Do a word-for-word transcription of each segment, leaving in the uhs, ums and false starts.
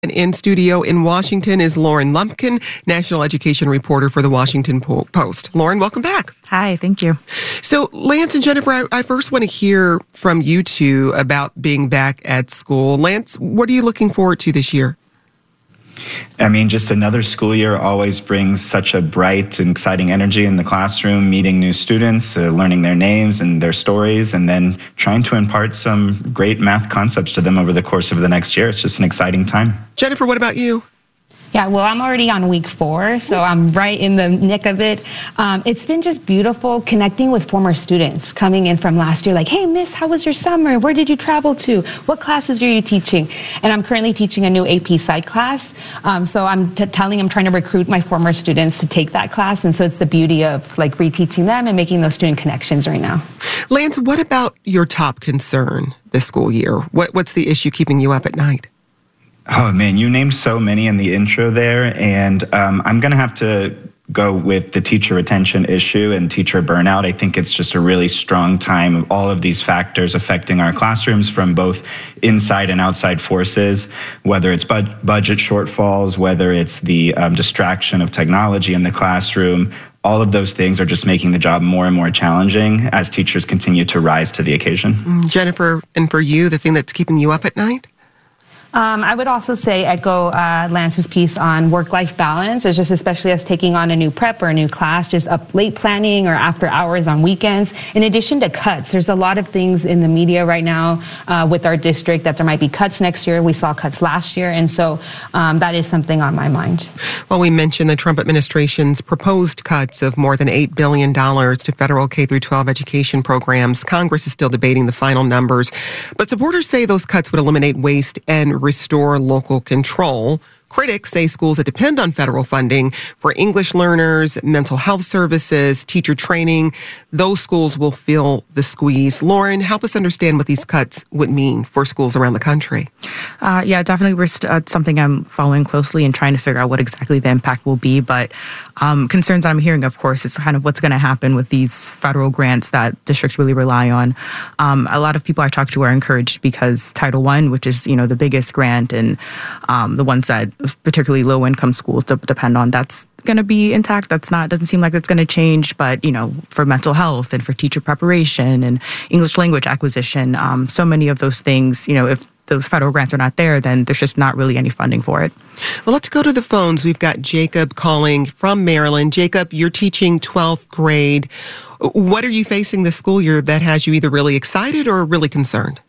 And in studio in Washington is Lauren Lumpkin, national education reporter for the Washington Post. Lauren, welcome back. Hi, thank you. So, Lance and Jennifer, I, I first want to hear from you two about being back at school. Lance, what are you looking forward to this year? I mean, just another school year always brings such a bright and exciting energy in the classroom, meeting new students, uh, learning their names and their stories, and then trying to impart some great math concepts to them over the course of the next year. It's just an exciting time. Jennifer, what about you? Yeah, well, I'm already on week four, so I'm right in the nick of it. Um, it's been just beautiful connecting with former students coming in from last year, like, hey, miss, how was your summer? Where did you travel to? What classes are you teaching? And I'm currently teaching a new A P Psych class, um, so I'm t- telling, I'm trying to recruit my former students to take that class, and so it's the beauty of, like, reteaching them and making those student connections right now. Lance, what about your top concern this school year? What, what's the issue keeping you up at night? Oh, man, you named so many in the intro there, and um, I'm going to have to go with the teacher retention issue and teacher burnout. I think it's just a really strong time of all of these factors affecting our classrooms from both inside and outside forces, whether it's bud- budget shortfalls, whether it's the um, distraction of technology in the classroom. All of those things are just making the job more and more challenging as teachers continue to rise to the occasion. Mm, Jennifer, and for you, the thing that's keeping you up at night? Um, I would also say echo uh, Lance's piece on work-life balance. It's just especially us taking on a new prep or a new class, just up late planning or after hours on weekends. In addition to cuts, there's a lot of things in the media right now uh, with our district that there might be cuts next year. We saw cuts last year, and so um, that is something on my mind. Well, we mentioned the Trump administration's proposed cuts of more than eight billion dollars to federal K through twelve education programs. Congress is still debating the final numbers, but supporters say those cuts would eliminate waste and restore local control. Critics say schools that depend on federal funding for English learners, mental health services, teacher training, those schools will feel the squeeze. Lauren, help us understand what these cuts would mean for schools around the country. Uh, yeah, definitely. We're st- uh, something I'm following closely and trying to figure out what exactly the impact will be. But um, concerns I'm hearing, of course, is kind of what's going to happen with these federal grants that districts really rely on. Um, a lot of people I talk to are encouraged because Title One, which is, you know, the biggest grant and um, the ones that particularly low-income schools de- depend on, that's going to be intact. That's not, doesn't seem like it's going to change, but, you know, for mental health and for teacher preparation and English language acquisition, um, so many of those things, you know, if those federal grants are not there, then there's just not really any funding for it. Well, let's go to the phones. We've got Jacob calling from Maryland. Jacob, you're teaching twelfth grade. What are you facing this school year that has you either really excited or really concerned?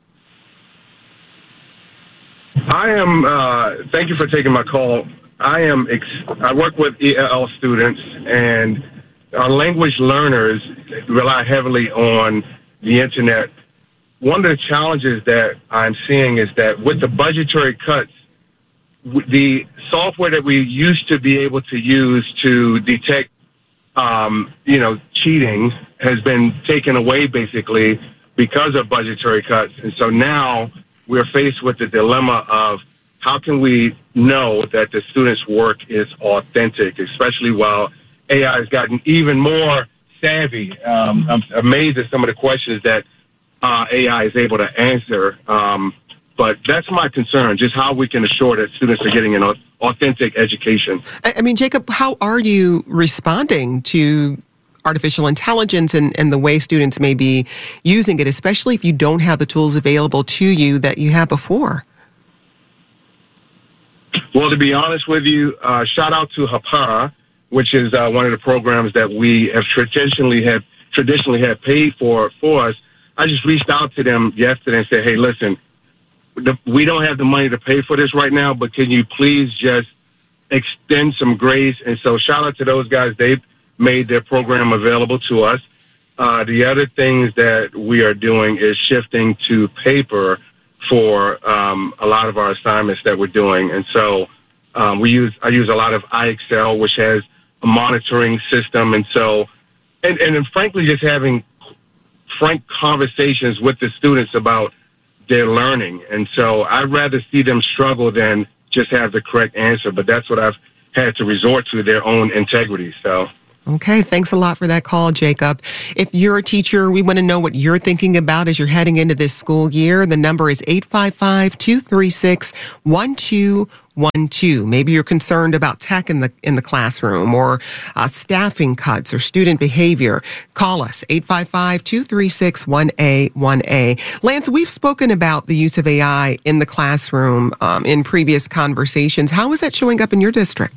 I am, uh, thank you for taking my call. I am, ex- I work with E L L students, and our language learners rely heavily on the internet. One of the challenges that I'm seeing is that with the budgetary cuts, the software that we used to be able to use to detect, um, you know, cheating has been taken away basically because of budgetary cuts. And so now we're faced with the dilemma of how can we know that the students' work is authentic, especially while A I has gotten even more savvy. Um, I'm amazed at some of the questions that uh, A I is able to answer. Um, but that's my concern, just how we can assure that students are getting an authentic education. I mean, Jacob, how are you responding to artificial intelligence and, and the way students may be using it, especially if you don't have the tools available to you that you had before? Well, to be honest with you, uh, shout out to Hapara, which is uh, one of the programs that we have traditionally have traditionally have paid for for us. I just reached out to them yesterday and said, hey, listen, the, we don't have the money to pay for this right now, but can you please just extend some grace? And so shout out to those guys. They've made their program available to us. Uh, the other things that we are doing is shifting to paper for um, a lot of our assignments that we're doing. And so um, we use I use a lot of iExcel, which has a monitoring system. And so, and, and then frankly, just having frank conversations with the students about their learning. And so I'd rather see them struggle than just have the correct answer. But that's what I've had to resort to, their own integrity. So. Okay, thanks a lot for that call, Jacob. If you're a teacher, we want to know what you're thinking about as you're heading into this school year. The number is eight five five, two three six, one two one two. Maybe you're concerned about tech in the in the classroom or uh, staffing cuts or student behavior. Call us, eight five five, two three six, one A one A. Lance, we've spoken about the use of A I in the classroom um, in previous conversations. How is that showing up in your district?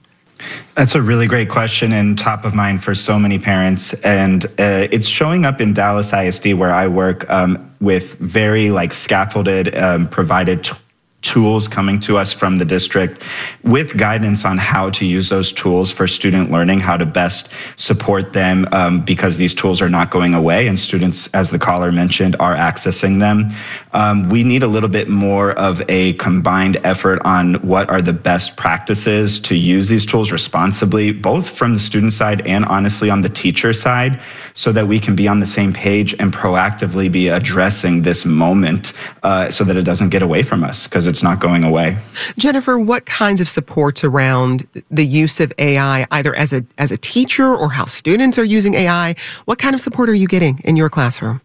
That's a really great question and top of mind for so many parents. And uh, it's showing up in Dallas I S D where I work um, with very like scaffolded um, provided t- tools coming to us from the district with guidance on how to use those tools for student learning, how to best support them um, because these tools are not going away and students, as the caller mentioned, are accessing them. Um, we need a little bit more of a combined effort on what are the best practices to use these tools responsibly, both from the student side and honestly on the teacher side, so that we can be on the same page and proactively be addressing this moment uh, so that it doesn't get away from us, because it's not going away. Jennifer, what kinds of supports around the use of A I, either as a as a teacher or how students are using A I, what kind of support are you getting in your classroom?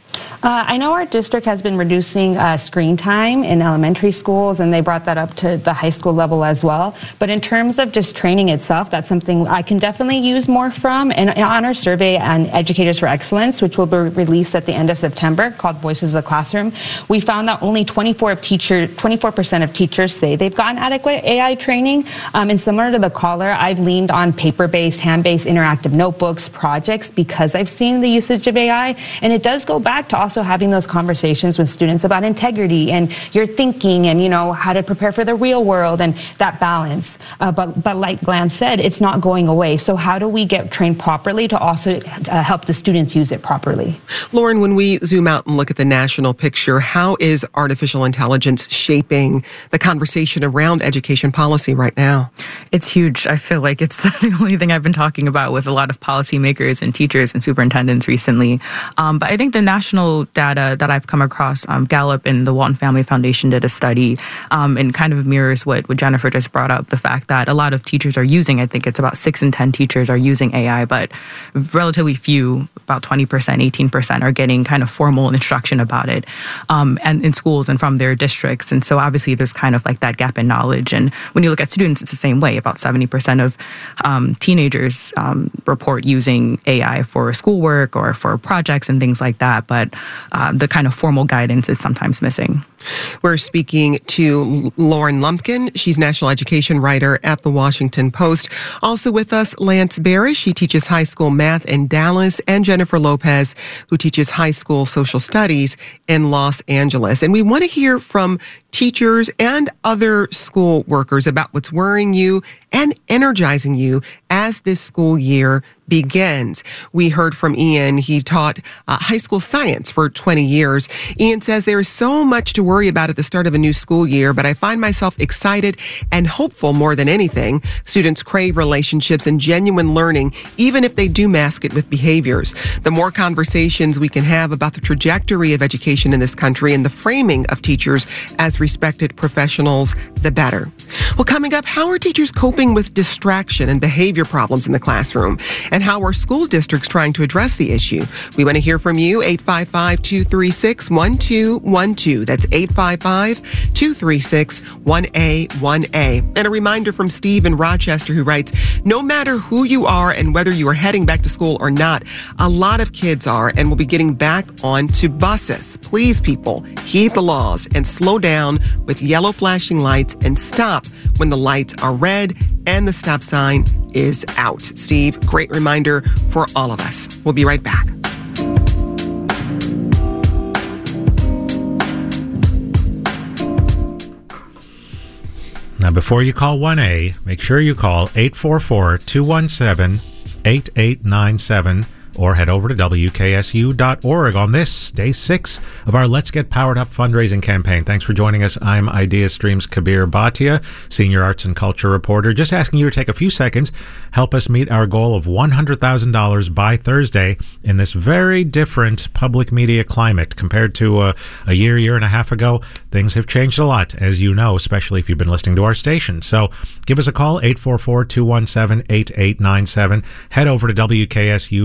Uh, I know our district has been reducing uh, screen time in elementary schools, and they brought that up to the high school level as well. But in terms of just training itself, that's something I can definitely use more from. And on our survey on Educators for Excellence, which will be released at the end of September, called Voices of the Classroom, we found that only twenty-four of teacher, twenty-four percent of teachers say they've gotten adequate A I training. Um, and similar to the caller, I've leaned on paper-based, hand-based interactive notebooks, projects, because I've seen the usage of A I. And it does go back to also having those conversations with students about integrity and your thinking and, you know, how to prepare for the real world and that balance. Uh, but, but like Glenn said, it's not going away. So how do we get trained properly to also uh, help the students use it properly? Lauren, when we zoom out and look at the national picture, how is artificial intelligence shaping the conversation around education policy right now? It's huge. I feel like it's the only thing I've been talking about with a lot of policymakers and teachers and superintendents recently. Um, but I think the national data that I've come across, um, Gallup and the Walton Family Foundation did a study um, and kind of mirrors what, what Jennifer just brought up, the fact that a lot of teachers are using, I think it's about six in ten teachers are using A I, but relatively few, about twenty percent, eighteen percent are getting kind of formal instruction about it um, and in schools and from their districts. And so obviously there's kind of like that gap in knowledge. And when you look at students, it's the same way. About seventy percent of um, teenagers um, report using A I for schoolwork or for projects and things like that. But uh, the kind of formal guidance is sometimes missing. We're speaking to Lauren Lumpkin. She's national education writer at The Washington Post. Also with us, Lance Barish. She teaches high school math in Dallas, and Jennifer Lopez, who teaches high school social studies in Los Angeles. And we want to hear from teachers and other school workers about what's worrying you and energizing you as this school year begins. We heard from Ian. He taught uh, high school science for twenty years. Ian says there is so much to worry about at the start of a new school year, but I find myself excited and hopeful more than anything. Students crave relationships and genuine learning, even if they do mask it with behaviors. The more conversations we can have about the trajectory of education in this country and the framing of teachers as respected professionals, the better. Well, coming up, how are teachers coping with distraction and behavior problems in the classroom? And how are school districts trying to address the issue? We want to hear from you, eight five five, two three six, one two one two. That's eight five five, two three six, one A one A. And a reminder from Steve in Rochester, who writes, no matter who you are and whether you are heading back to school or not, a lot of kids are and will be getting back onto buses. Please, people, heed the laws and slow down with yellow flashing lights and stop when the lights are red and the stop sign is out. Steve, great reminder for all of us. We'll be right back. Now, before you call one A, make sure you call eight four four, two one seven, eight eight nine seven or head over to W K S U dot org on this, day six of our Let's Get Powered Up fundraising campaign. Thanks for joining us. I'm IdeaStream's Kabir Bhatia, Senior Arts and Culture Reporter. Just asking you to take a few seconds, help us meet our goal of one hundred thousand dollars by Thursday in this very different public media climate compared to a, a year, year and a half ago. Things have changed a lot, as you know, especially if you've been listening to our station. So give us a call, eight four four, two one seven, eight eight nine seven. Head over to W K S U dot org.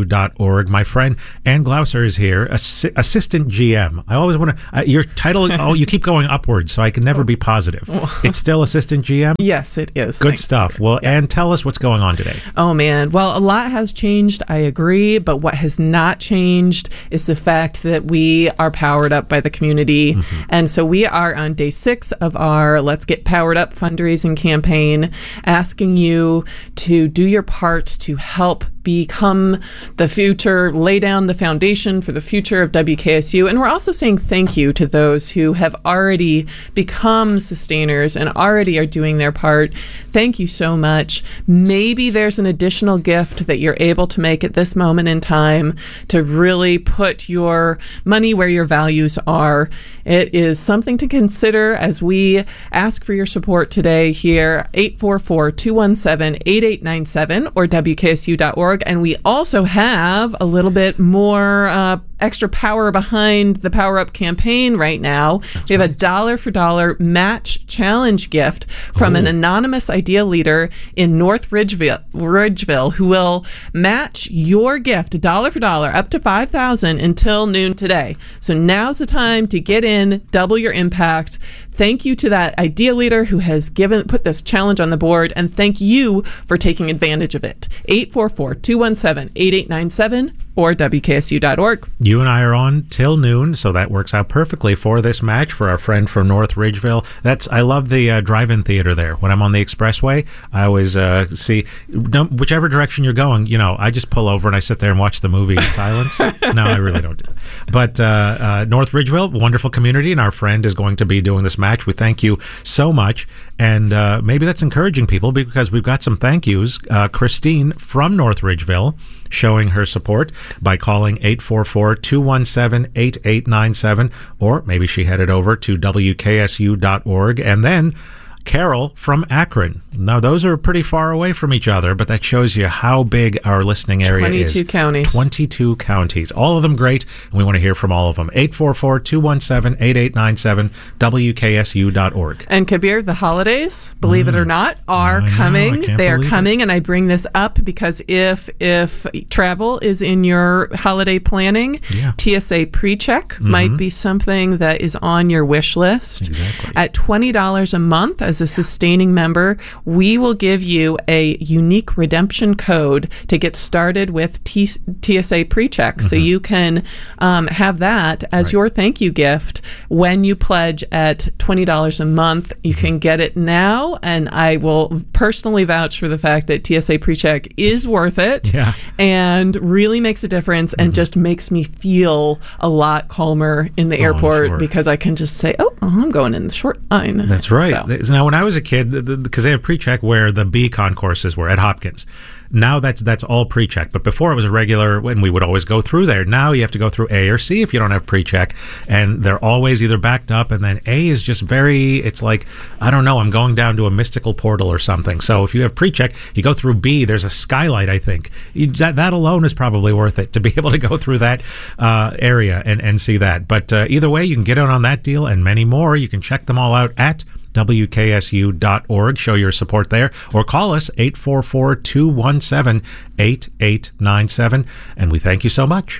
org. My friend Ann Glauser is here, assi- assistant G M. I always want to, uh, your title, oh, you keep going upwards, so I can never be positive. It's still assistant G M? Yes, it is. Good Thanks. stuff. Well, yeah. Ann, tell us what's going on today. Oh, man. Well, a lot has changed, I agree, but what has not changed is the fact that we are powered up by the community. Mm-hmm. And so we are on day six of our Let's Get Powered Up fundraising campaign, asking you to do your part to help become the future, lay down the foundation for the future of W K S U. And we're also saying thank you to those who have already become sustainers and already are doing their part. Thank you so much. Maybe there's an additional gift that you're able to make at this moment in time to really put your money where your values are. It is something to consider as we ask for your support today here, eight four four, two one seven, eight eight nine seven or W K S U dot org. And we also have a little bit more uh, extra power behind the Power Up campaign right now. That's we have right. a dollar for dollar match challenge gift from oh. an anonymous idea leader in North Ridgeville, Ridgeville who will match your gift a dollar for dollar up to five thousand dollars until noon today. So now's the time to get in, double your impact. Thank you to that idea leader who has given put this challenge on the board, and thank you for taking advantage of it. eight four four, two one seven, eight eight nine seven or W K S U dot org. You and I are on till noon, so that works out perfectly for this match for our friend from North Ridgeville. That's I love the uh, drive-in theater there. When I'm on the expressway, I always uh, see no, whichever direction you're going. You know, I just pull over and I sit there and watch the movie in silence. No, I really don't do it. But uh, uh, North Ridgeville, wonderful community, and our friend is going to be doing this match. We thank you so much, and uh, maybe that's encouraging people because we've got some thank yous. Uh, Christine from North Ridgeville showing her support by calling eight four four, two one seven, eight eight nine seven, or maybe she headed over to W K S U dot org. And then Carol from Akron. Now, those are pretty far away from each other, but that shows you how big our listening area is. twenty-two counties. twenty-two counties. All of them great, and we want to hear from all of them. eight four four, two one seven, eight eight nine seven, W K S U dot org. And Kabir, the holidays, believe mm. it or not, are I coming. Know, they are coming, it. and I bring this up because if if travel is in your holiday planning, yeah. T S A PreCheck mm-hmm. might be something that is on your wish list. Exactly. At twenty dollars a month as a sustaining member, we will give you a unique redemption code to get started with T- TSA PreCheck. Mm-hmm. So you can um, have that as right. your thank you gift when you pledge at twenty dollars a month. You mm-hmm. can get it now, and I will personally vouch for the fact that T S A PreCheck is worth it yeah. and really makes a difference and mm-hmm. just makes me feel a lot calmer in the oh, airport sure. because I can just say, oh, I'm going in the short line. That's right. So. Now, when I was a kid, because they have PreCheck where the B concourses were at Hopkins. Now that's that's all PreCheck, but before it was a regular, when we would always go through there. Now you have to go through A or C if you don't have PreCheck, and they're always either backed up, and then A is just very, it's like, I don't know, I'm going down to a mystical portal or something. So if you have PreCheck, you go through B, there's a skylight, I think. You, that, that alone is probably worth it to be able to go through that uh, area and, and see that. But uh, either way, you can get in on that deal and many more. You can check them all out at W K S U dot org. Show your support there, or call us eight four four, two one seven, eight eight nine seven, and we thank you so much.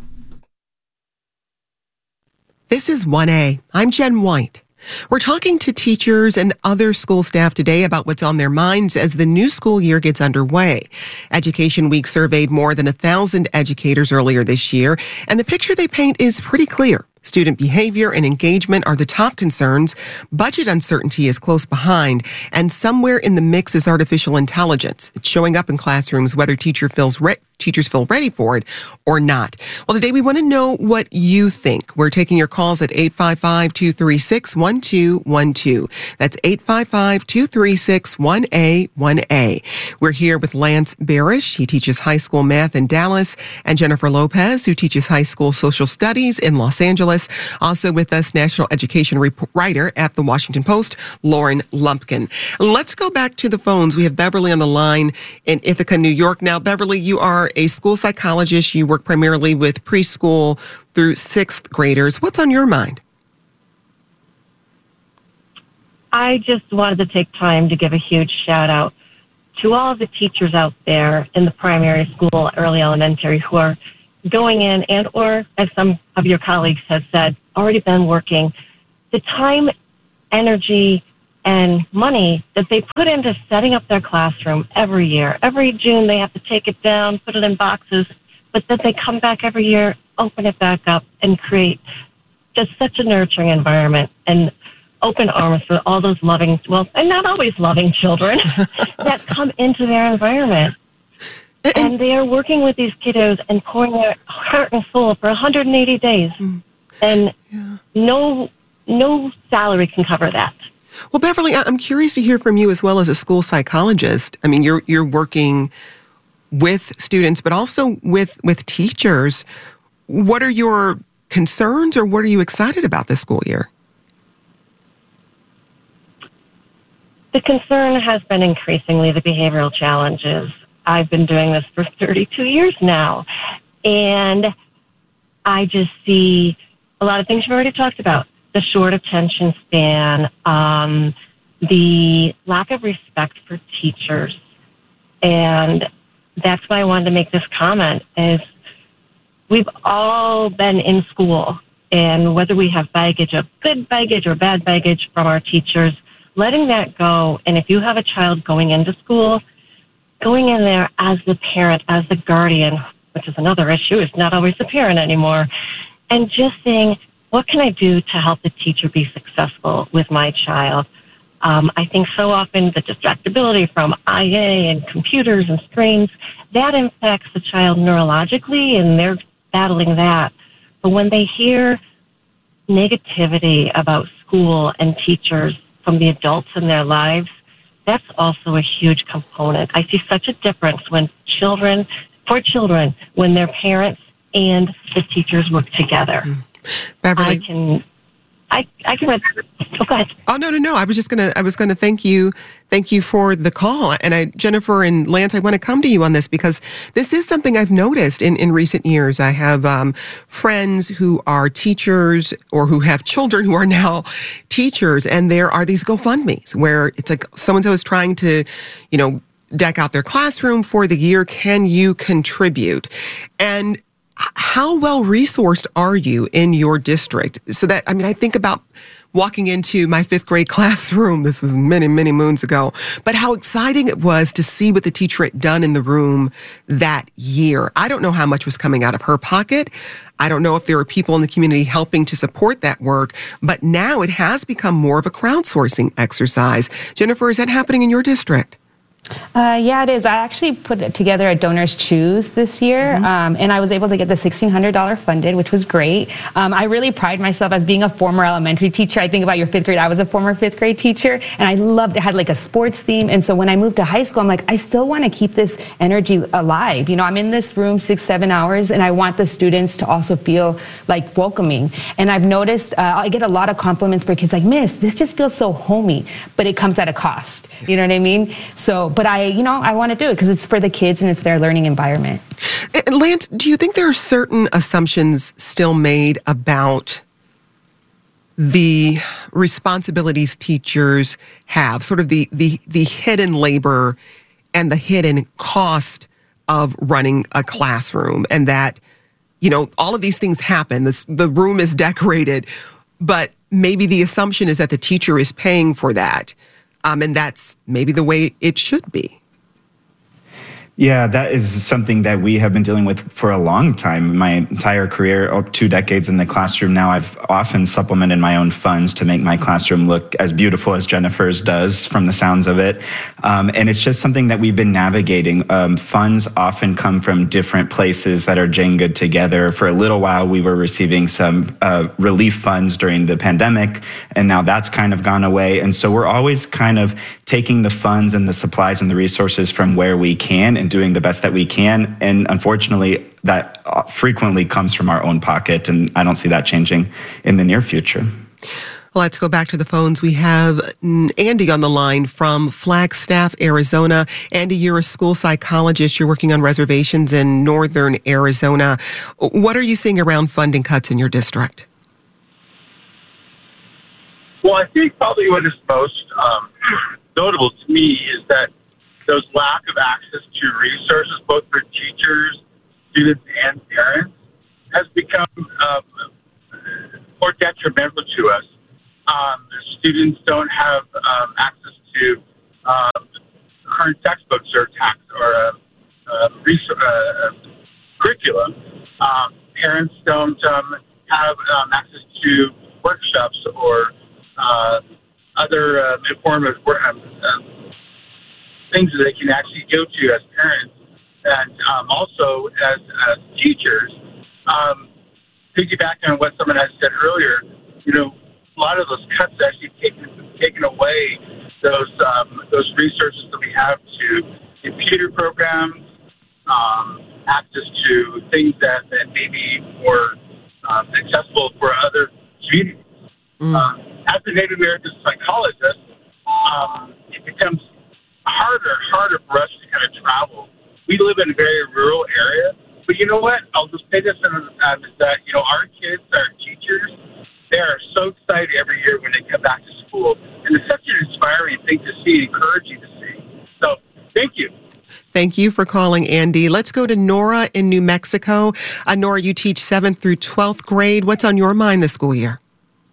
This is one A. I'm Jen White. We're talking to teachers and other school staff today about what's on their minds as the new school year gets underway. Education Week surveyed more than a thousand educators earlier this year, and the picture they paint is pretty clear. Student behavior and engagement are the top concerns. Budget uncertainty is close behind, and somewhere in the mix is artificial intelligence. It's showing up in classrooms whether teacher feels re- teachers feel ready for it or not. Well, today we want to know what you think. We're taking your calls at eight five five, two three six, one two one two. That's eight five five, two three six, one A one A. We're here with Lance Barish. He teaches high school math in Dallas, and Jennifer Lopez, who teaches high school social studies in Los Angeles. Also with us, national education rep- writer at the Washington Post, Lauren Lumpkin. Let's go back to the phones. We have Beverly on the line in Ithaca, New York. Now, Beverly, you are a school psychologist. You work primarily with preschool through sixth graders. What's on your mind? I just wanted to take time to give a huge shout out to all of the teachers out there in the primary school, early elementary, who are going in and or, as some of your colleagues have said, already been working, the time, energy, and money that they put into setting up their classroom every year. Every June they have to take it down, put it in boxes, but then they come back every year, open it back up, and create just such a nurturing environment and open arms for all those loving, well, and not always loving children that come into their environment. And, and they are working with these kiddos and pouring their heart and soul for one hundred eighty days. Mm. And yeah. no, no salary can cover that. Well, Beverly, I'm curious to hear from you as well as a school psychologist. I mean, you're you're working with students, but also with, with teachers. What are your concerns, or what are you excited about this school year? The concern has been increasingly the behavioral challenges. I've been doing this for thirty-two years now, and I just see a lot of things you've already talked about. The short attention span, um, the lack of respect for teachers. And that's why I wanted to make this comment, is we've all been in school, and whether we have baggage of good baggage or bad baggage from our teachers, letting that go. And if you have a child going into school, going in there as the parent, as the guardian, which is another issue, it's not always the parent anymore, and just saying, what can I do to help the teacher be successful with my child? Um, I think so often the distractibility from I A and computers and screens, that impacts the child neurologically, and they're battling that. But when they hear negativity about school and teachers from the adults in their lives, that's also a huge component. I see such a difference when children, for children, when their parents and the teachers work together. Mm. Beverly, I can, I, I can. Oh, go ahead. Oh no, no, no! I was just gonna, I was gonna thank you, thank you for the call. And I, Jennifer and Lance, I want to come to you on this because this is something I've noticed in, in recent years. I have um, friends who are teachers or who have children who are now teachers, and there are these GoFundMes where it's like so and so is trying to, you know, deck out their classroom for the year. Can you contribute? And how well resourced are you in your district? So that, I mean, I think about walking into my fifth grade classroom. This was many, many moons ago, but how exciting it was to see what the teacher had done in the room that year. I don't know how much was coming out of her pocket. I don't know if there were people in the community helping to support that work, but now it has become more of a crowdsourcing exercise. Jennifer, is that happening in your district? Uh, yeah, it is. I actually put together a Donors Choose this year, mm-hmm. um, and I was able to get the sixteen hundred dollars funded, which was great. Um, I really pride myself as being a former elementary teacher. I think about your fifth grade. I was a former fifth grade teacher, and I loved it. Had like a sports theme, and so when I moved to high school, I'm like, I still want to keep this energy alive. You know, I'm in this room six, seven hours, and I want the students to also feel like welcoming. And I've noticed uh, I get a lot of compliments for kids like, Miss, this just feels so homey, but it comes at a cost. You know what I mean? So. But I, you know, I want to do it because it's for the kids and it's their learning environment. And Lance, do you think there are certain assumptions still made about the responsibilities teachers have, sort of the, the, the hidden labor and the hidden cost of running a classroom, and that, you know, all of these things happen. This, the room is decorated, but maybe the assumption is that the teacher is paying for that. Um, and that's maybe the way it should be. Yeah, that is something that we have been dealing with for a long time. My entire career, oh, two decades in the classroom now, I've often supplemented my own funds to make my classroom look as beautiful as Jennifer's does from the sounds of it. Um, and it's just something that we've been navigating. Um, funds often come from different places that are Jenga together. For a little while, we were receiving some uh, relief funds during the pandemic, and now that's kind of gone away. And so we're always kind of taking the funds and the supplies and the resources from where we can and doing the best that we can. And unfortunately, that frequently comes from our own pocket, and I don't see that changing in the near future. Let's go back to the phones. We have Andy on the line from Flagstaff, Arizona. Andy, you're a school psychologist. You're working on reservations in northern Arizona. What are you seeing around funding cuts in your district? Well, I think probably what is most um, notable to me is that those lack of access to resources, both for teachers, students, and parents, has become um, more detrimental to us. Um, students don't have um, access to um, current textbooks or tax or uh, uh, research, uh, curriculum. Um, parents don't um, have um, access to workshops or uh, other uh, informative um, um, things that they can actually go to as parents and um, also as, as teachers. Um, piggybacking on what someone had said earlier, you know, a lot of those cuts actually taken taken away those um, those resources that we have to computer programs, um, access to things that, that may be more um, accessible for other communities. Mm. Um, as a Native American psychologist, um, it becomes harder, harder for us to kind of travel. We live in a very rural area, but you know what? I'll just say this um, is that, you know, our kids, our teachers, they are so excited every year when they come back to school. And it's such an inspiring thing to see, encouraging to see. So thank you. Thank you for calling, Andy. Let's go to Nora in New Mexico. Uh, Nora, you teach seventh through twelfth grade. What's on your mind this school year?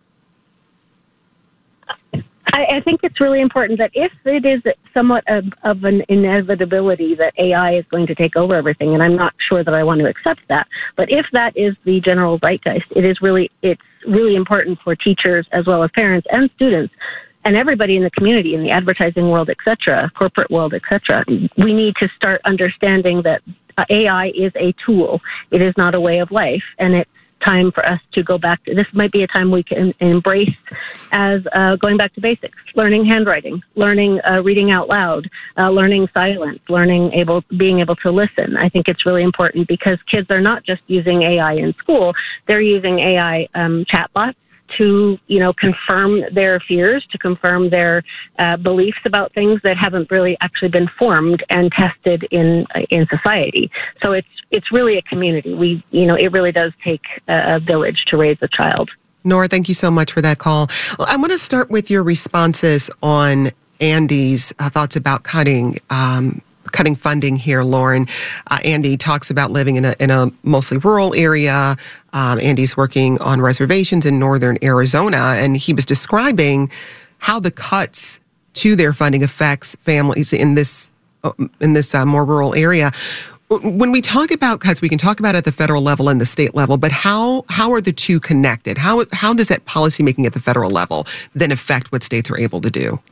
I, I think it's really important that if it is somewhat of, of an inevitability that A I is going to take over everything, and I'm not sure that I want to accept that, but if that is the general zeitgeist, it is really, it's really important for teachers as well as parents and students and everybody in the community, in the advertising world, et cetera, corporate world, et cetera. We need to start understanding that A I is a tool. It is not a way of life, and it's time for us to go back to, this might be a time we can embrace as uh, going back to basics, learning handwriting, learning uh, reading out loud, uh, learning silence, learning able, being able to listen. I think it's really important because kids are not just using A I in school, they're using A I um, chatbots to, you know, confirm their fears, to confirm their uh, beliefs about things that haven't really actually been formed and tested in uh, in society. So it's it's really a community. We, you know, it really does take a, a village to raise a child. Nora, thank you so much for that call. Well, I want to start with your responses on Andy's uh, thoughts about cutting um, cutting funding here, Lauren. Uh, Andy talks about living in a in a mostly rural area. Um, Andy's working on reservations in northern Arizona, and he was describing how the cuts to their funding affects families in this uh, in this uh, more rural area. When we talk about cuts, we can talk about it at the federal level and the state level, but how how are the two connected? How how does that policymaking at the federal level then affect what states are able to do?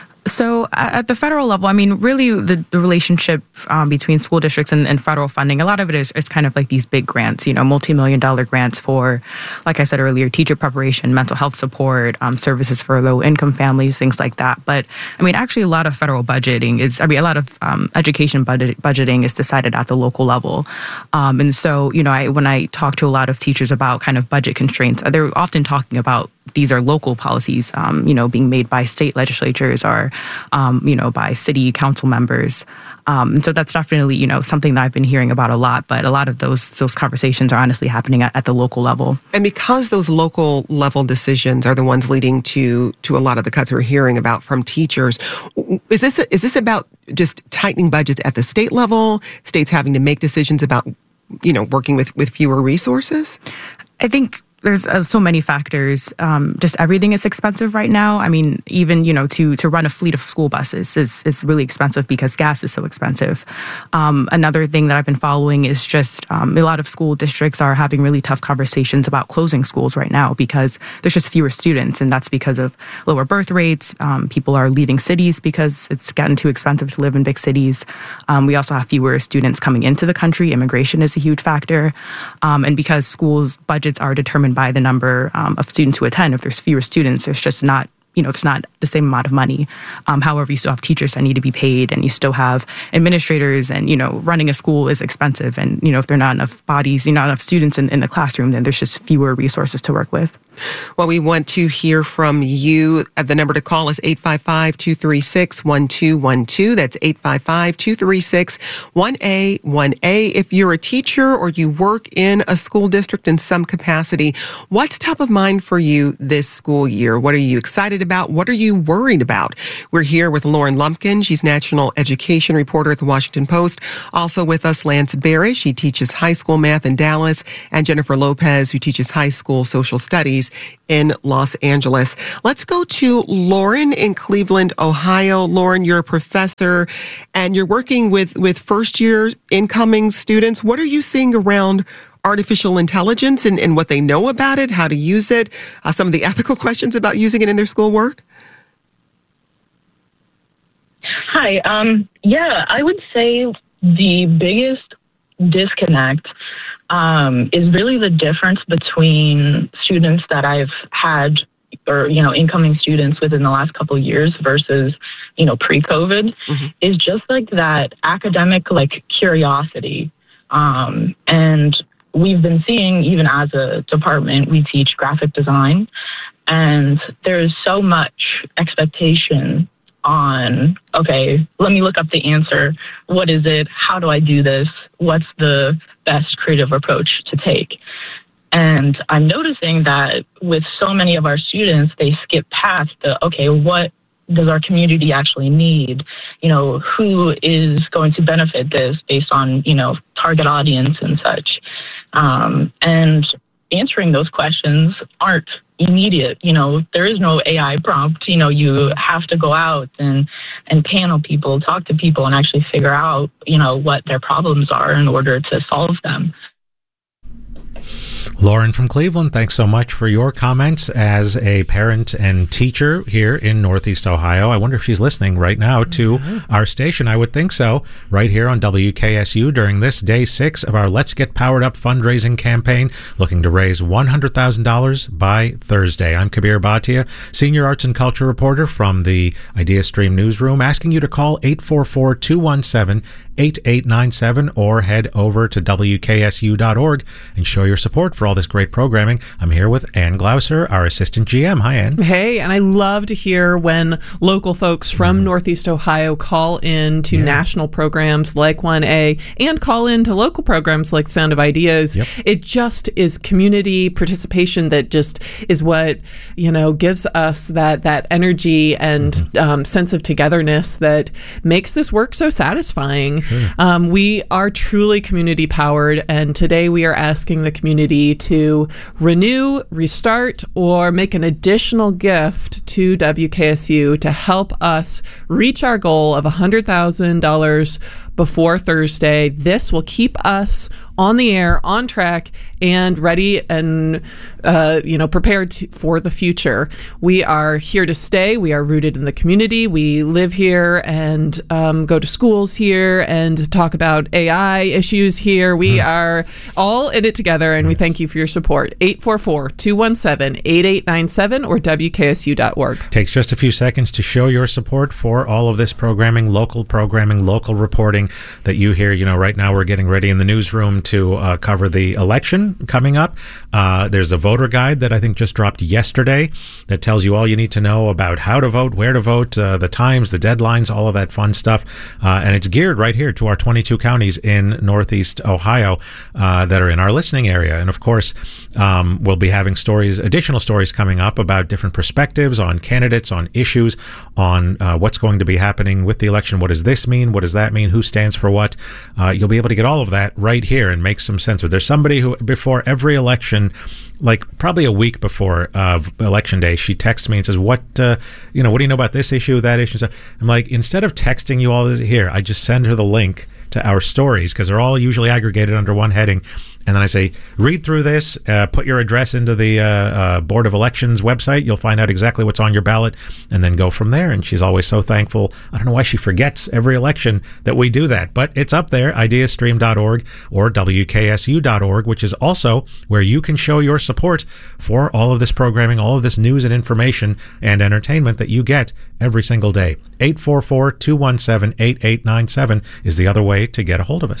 So at the federal level, I mean, really the, the relationship um, between school districts and, and federal funding, a lot of it is, is kind of like these big grants, you know, multi-million dollar grants for, like I said earlier, teacher preparation, mental health support, um, services for low-income families, things like that. But, I mean, actually a lot of federal budgeting is, I mean, a lot of um, education budget, budgeting is decided at the local level. Um, and so, you know, I, when I talk to a lot of teachers about kind of budget constraints, they're often talking about these are local policies, um, you know, being made by state legislatures or, um, you know, by city council members. Um, and so that's definitely, you know, something that I've been hearing about a lot. But a lot of those those conversations are honestly happening at, at the local level. And because those local level decisions are the ones leading to to a lot of the cuts we're hearing about from teachers, is this is this about just tightening budgets at the state level, states having to make decisions about, you know, working with, with fewer resources? I think there's uh, so many factors. Um, just everything is expensive right now. I mean, even, you know, to to run a fleet of school buses is, is really expensive because gas is so expensive. Um, another thing that I've been following is just um, a lot of school districts are having really tough conversations about closing schools right now because there's just fewer students, and that's because of lower birth rates. Um, people are leaving cities because it's gotten too expensive to live in big cities. Um, we also have fewer students coming into the country. Immigration is a huge factor. Um, and because schools' budgets are determined by the number um, of students who attend. If there's fewer students, there's just not, you know, there's not the same amount of money. Um, however, you still have teachers that need to be paid, and you still have administrators, and, you know, running a school is expensive. And, you know, if there are not enough bodies, you know, not enough students in, in the classroom, then there's just fewer resources to work with. Well, we want to hear from you. The number to call is eight five five, two three six, one two one two. That's eight five five, two three six, one A one A. If you're a teacher or you work in a school district in some capacity, what's top of mind for you this school year? What are you excited about? What are you worried about? We're here with Lauren Lumpkin. She's national education reporter at the Washington Post. Also with us, Lance Barish. He teaches high school math in Dallas, and Jennifer Lopez, who teaches high school social studies in Los Angeles. Let's go to Lauren in Cleveland, Ohio. Lauren, you're a professor and you're working with, with first year incoming students. What are you seeing around artificial intelligence and, and what they know about it, how to use it, uh, some of the ethical questions about using it in their schoolwork? Hi. Um, yeah, I would say the biggest disconnect um, is really the difference between students that I've had or, you know, incoming students within the last couple of years versus, you know, pre-COVID mm-hmm. is just like that academic, like, curiosity. Um, and we've been seeing, even as a department, we teach graphic design, and there's so much expectation on, okay, let me look up the answer. What is it? How do I do this? What's the best creative approach to take? And I'm noticing that with so many of our students, they skip past the, okay, what does our community actually need? You know, who is going to benefit this based on, you know, target audience and such? Um, and answering those questions aren't immediate. You know, there is no A I prompt. You know, you have to go out and, and panel people, talk to people, and actually figure out, you know, what their problems are in order to solve them. Lauren from Cleveland, thanks so much for your comments as a parent and teacher here in Northeast Ohio. I wonder if she's listening right now to our station. I would think so, right here on W K S U during this day six of our Let's Get Powered Up fundraising campaign, looking to raise one hundred thousand dollars by Thursday. I'm Kabir Bhatia, Senior Arts and Culture Reporter from the IdeaStream Newsroom, asking you to call eight four four, two one seven, eight eight nine seven or head over to W K S U dot org and show your support for all this great programming. I'm here with Ann Glauser, our assistant G M. Hi, Ann. Hey, and I love to hear when local folks from mm. Northeast Ohio call in to yeah. national programs like one A and call in to local programs like Sound of Ideas. Yep. It just is community participation that just is what, you know, gives us that that energy and mm-hmm. um, sense of togetherness that makes this work so satisfying. Sure. Um, we are truly community powered, and today we are asking the community to renew, restart, or make an additional gift to W K S U to help us reach our goal of one hundred thousand dollars before Thursday. This will keep us on the air, on track, and ready and, uh, you know, prepared to, for the future. We are here to stay. We are rooted in the community. We live here and um, go to schools here and talk about A I issues here. We mm. are all in it together, and we thank you for your support. eight four four, two one seven, eight eight nine seven or W K S U dot org. Takes just a few seconds to show your support for all of this programming, local programming, local reporting that you hear. You know, right now we're getting ready in the newsroom to uh, cover the election coming up. Uh, there's a voter guide that I think just dropped yesterday that tells you all you need to know about how to vote, where to vote, uh, the times, the deadlines, all of that fun stuff. Uh, and it's geared right here to our twenty-two counties in Northeast Ohio uh, that are in our listening area. And of course, um, we'll be having stories, additional stories coming up about different perspectives on candidates, on issues, on uh, what's going to be happening with the election. What does this mean? What does that mean? Who stands for what? Uh, you'll be able to get all of that right here and make some sense of it. There's somebody who, before every election, like probably a week before uh, election day, she texts me and says, what, uh, you know, what do you know about this issue, that issue? So I'm like, instead of texting you all this here, I just send her the link to our stories because they're all usually aggregated under one heading. And then I say, read through this, uh, put your address into the uh, uh, Board of Elections website. You'll find out exactly what's on your ballot and then go from there. And she's always so thankful. I don't know why she forgets every election that we do that, but it's up there, ideastream dot org or W K S U dot org, which is also where you can show your support for all of this programming, all of this news and information and entertainment that you get every single day. eight four four, two one seven, eight eight nine seven is the other way to get a hold of us.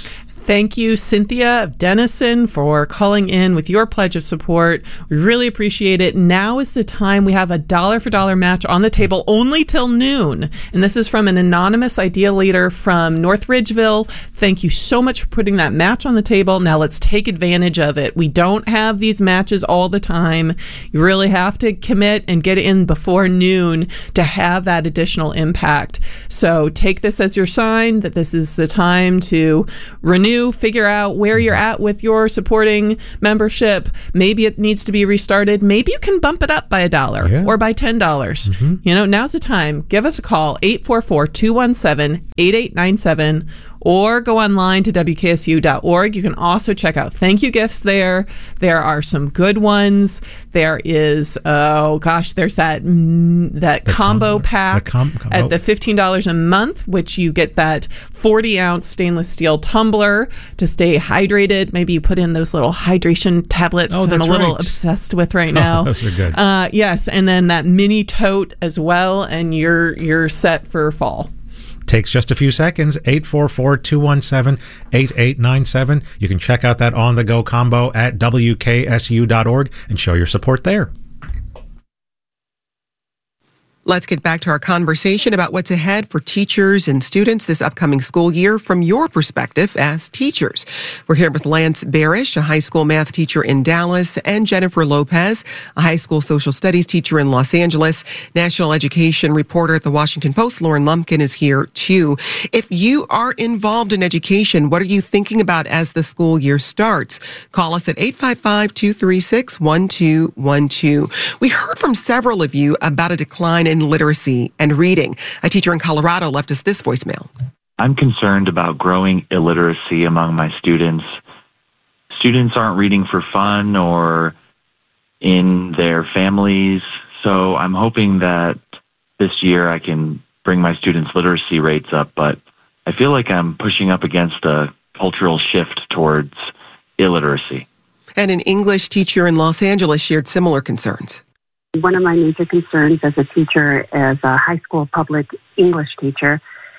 Thank you, Cynthia of Denison, for calling in with your pledge of support. We really appreciate it. Now is the time. We have a dollar for dollar match on the table only till noon. And this is from an anonymous idea leader from North Ridgeville. Thank you so much for putting that match on the table. Now let's take advantage of it. We don't have these matches all the time. You really have to commit and get in before noon to have that additional impact. So take this as your sign that this is the time to renew, figure out where you're at with your supporting membership. Maybe it needs to be restarted. Maybe you can bump it up by a dollar yeah. or by ten dollars. Mm-hmm. You know, now's the time. Give us a call, eight four four, two one seven, eight eight nine seven, or go online to W K S U dot org. You can also check out thank you gifts there. There are some good ones. There is, oh gosh, there's that mm, that the combo tumbler. pack the com- com- at oh. the fifteen dollars a month, which you get that forty ounce stainless steel tumbler to stay hydrated. Maybe you put in those little hydration tablets oh, that I'm a little right. obsessed with right now. Oh, those are good. Uh, yes, and then that mini tote as well, and you're you're set for fall. Takes just a few seconds. eight four four, two one seven, eight eight nine seven. You can check out that on-the-go combo at W K S U dot org and show your support there. Let's get back to our conversation about what's ahead for teachers and students this upcoming school year from your perspective as teachers. We're here with Lance Barish, a high school math teacher in Dallas, and Jennifer Lopez, a high school social studies teacher in Los Angeles. National education reporter at the Washington Post, Lauren Lumpkin, is here too. If you are involved in education, what are you thinking about as the school year starts? Call us at eight five five, two three six, one two one two. We heard from several of you about a decline in in literacy and reading. A teacher in Colorado left us this voicemail. I'm concerned about growing illiteracy among my students. Students aren't reading for fun or in their families, so I'm hoping that this year I can bring my students' literacy rates up, but I feel like I'm pushing up against a cultural shift towards illiteracy. And an English teacher in Los Angeles shared similar concerns. One of my major concerns as a teacher, as a high school public English teacher,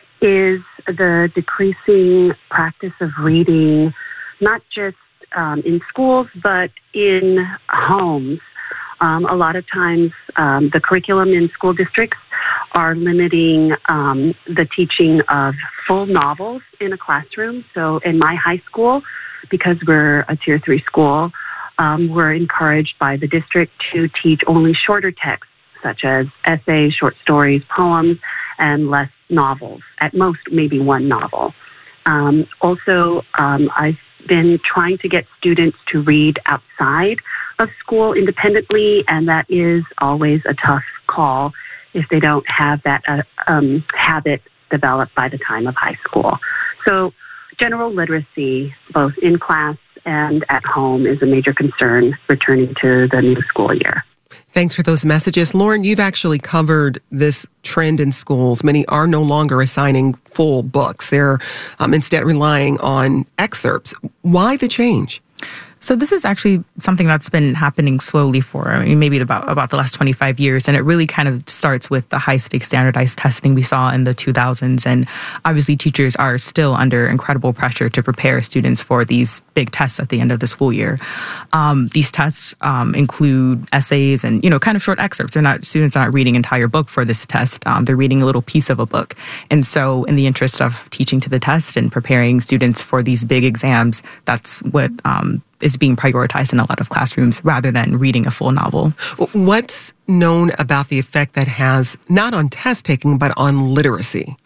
is the decreasing practice of reading, not just um, in schools, but in homes. Um, a lot of times um, the curriculum in school districts are limiting um, the teaching of full novels in a classroom. So in my high school, because we're a tier three school, Um, we're encouraged by the district to teach only shorter texts, such as essays, short stories, poems, and less novels, at most maybe one novel. Um, also, um, I've been trying to get students to read outside of school independently, and that is always a tough call if they don't have that uh, um, habit developed by the time of high school. So general literacy, both in class and at home, is a major concern returning to the new school year. Thanks for those messages. Lauren, you've actually covered this trend in schools. Many are no longer assigning full books. They're um, instead relying on excerpts. Why the change? So this is actually something that's been happening slowly for, I mean, maybe about, about the last twenty-five years. And it really kind of starts with the high-stakes standardized testing we saw in the two thousands. And obviously teachers are still under incredible pressure to prepare students for these big tests at the end of the school year. Um, these tests um, include essays and, you know, kind of short excerpts. They're not, students are not reading an entire book for this test. Um, they're reading a little piece of a book. And so in the interest of teaching to the test and preparing students for these big exams, that's what um, is being prioritized in a lot of classrooms rather than reading a full novel. What's known about the effect that has not on test taking, but on literacy?